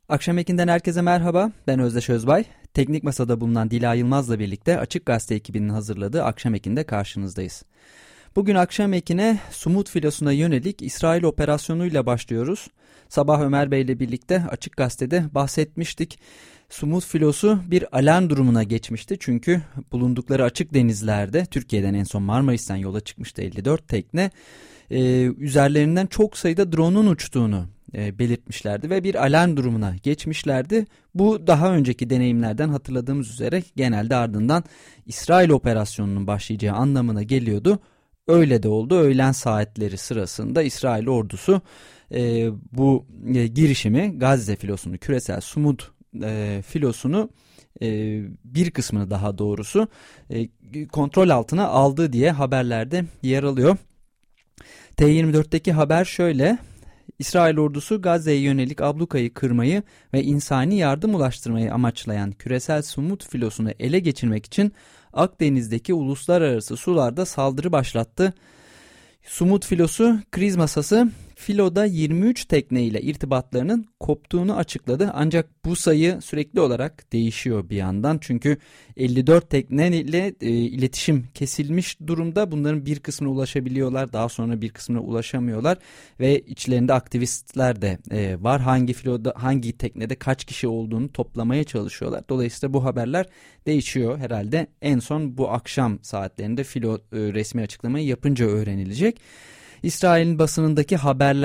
Akşam Eki'nden herkese merhaba. Ben Özdeş Özbay. Teknik Masa'da bulunan Dila Yılmaz'la birlikte Açık Gazete ekibinin hazırladığı Akşam Eki'nde karşınızdayız. Bugün Akşam Eki'ne Sumut filosuna yönelik İsrail operasyonuyla başlıyoruz. Sabah Ömer Bey ile birlikte Açık Gazete'de bahsetmiştik. Sumut filosu bir alarm durumuna geçmişti. Çünkü bulundukları açık denizlerde Türkiye'den en son Marmaris'ten yola çıkmıştı 54 tekne. Üzerlerinden çok sayıda drone'un uçtuğunu belirtmişlerdi ve bir alarm durumuna geçmişlerdi. Bu daha önceki deneyimlerden hatırladığımız üzere genelde ardından İsrail operasyonunun başlayacağı anlamına geliyordu. Öyle de oldu. Öğlen saatleri sırasında İsrail ordusu bu girişimi, Gazze filosunu, küresel Sumut filosunu bir kısmını daha doğrusu kontrol altına aldı diye haberlerde yer alıyor. T24'teki haber şöyle: İsrail ordusu Gazze'ye yönelik ablukayı kırmayı ve insani yardım ulaştırmayı amaçlayan küresel Sumut filosunu ele geçirmek için Akdeniz'deki uluslararası sularda saldırı başlattı. Sumut filosu kriz masası filoda 23 tekne ile irtibatlarının koptuğunu açıkladı. Ancak bu sayı sürekli olarak değişiyor bir yandan. Çünkü 54 tekne ile iletişim kesilmiş durumda. Bunların bir kısmına ulaşabiliyorlar, daha sonra bir kısmına ulaşamıyorlar ve içlerinde aktivistler de var. Hangi filoda, hangi teknede kaç kişi olduğunu toplamaya çalışıyorlar. Dolayısıyla bu haberler değişiyor herhalde. En son bu akşam saatlerinde filo resmi açıklamayı yapınca öğrenilecek. İsrail'in basınındaki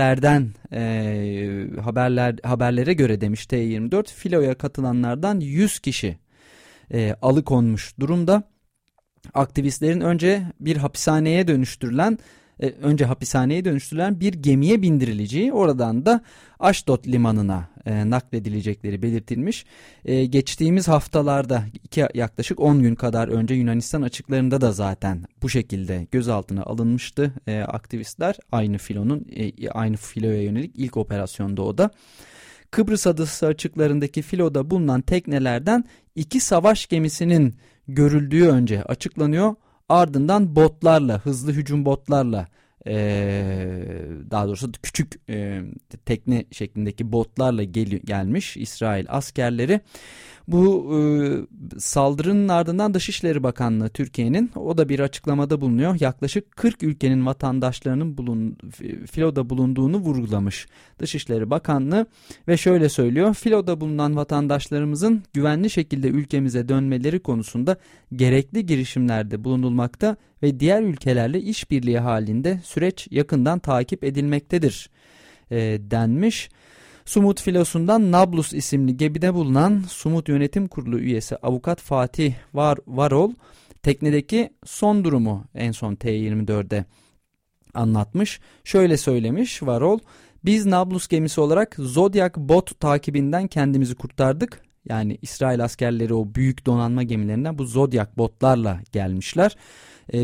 haberlere göre demiş T24, filoya katılanlardan 100 kişi alıkonmuş durumda. Aktivistlerin önce hapishaneye dönüştürülen bir gemiye bindirileceği, oradan da Aşdod limanına nakledilecekleri belirtilmiş. Geçtiğimiz haftalarda yaklaşık 10 gün kadar önce Yunanistan açıklarında da zaten bu şekilde gözaltına alınmıştı aktivistler. Aynı filoya yönelik ilk operasyonda o da. Kıbrıs adası açıklarındaki filoda bulunan teknelerden 2 savaş gemisinin görüldüğü önce açıklanıyor. Ardından botlarla, hızlı hücum botlarla, daha doğrusu küçük tekne şeklindeki botlarla gelmiş İsrail askerleri. Bu saldırının ardından Dışişleri Bakanlığı Türkiye'nin, o da bir açıklamada bulunuyor. Yaklaşık 40 ülkenin vatandaşlarının filoda bulunduğunu vurgulamış Dışişleri Bakanlığı ve şöyle söylüyor: filoda bulunan vatandaşlarımızın güvenli şekilde ülkemize dönmeleri konusunda gerekli girişimlerde bulunulmakta ve diğer ülkelerle işbirliği halinde süreç yakından takip edilmektedir denmiş. Sumut filosundan Nablus isimli gemide bulunan Sumut Yönetim Kurulu üyesi avukat Fatih Varol teknedeki son durumu en son T24'de anlatmış. Şöyle söylemiş Varol: biz Nablus gemisi olarak Zodiac bot takibinden kendimizi kurtardık. Yani İsrail askerleri o büyük donanma gemilerinden bu Zodiac botlarla gelmişler.